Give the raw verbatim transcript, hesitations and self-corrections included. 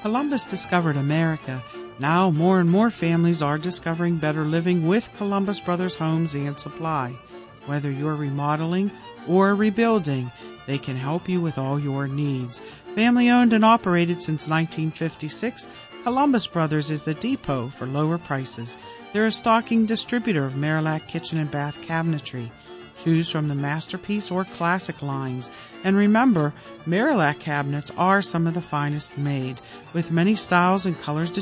Columbus discovered America. Now more and more families are discovering better living with Columbus Brothers Homes and Supply. Whether you're remodeling or rebuilding, they can help you with all your needs. Family owned and operated since nineteen fifty-six, Columbus Brothers is the depot for lower prices. They're a stocking distributor of Marillac kitchen and bath cabinetry. Choose from the Masterpiece or Classic lines. And remember, Marillac cabinets are some of the finest made, with many styles and colors to